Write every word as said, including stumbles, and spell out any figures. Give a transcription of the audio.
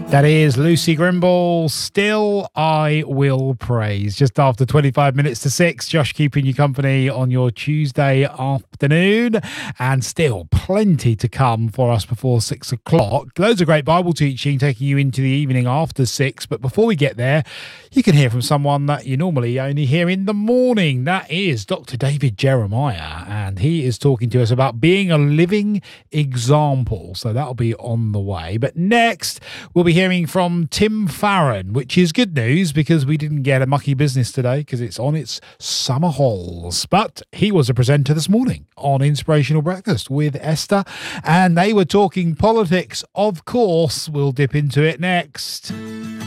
That is Lucy Grimble, Still I Will Praise. Just after twenty-five minutes to six, Josh keeping you company on your Tuesday afternoon. And still plenty to come for us before six o'clock. Loads of great Bible teaching taking you into the evening after six. But before we get there, you can hear from someone that you normally only hear in the morning. That is Doctor David Jeremiah. And he is talking to us about being a living example. So that'll be on the way. But next, we'll be hearing from Tim Farron, which is good news because we didn't get a mucky business today because it's on its summer halls. But he was a presenter this morning on Inspirational Breakfast with Esther, and they were talking politics. Of course, we'll dip into it next.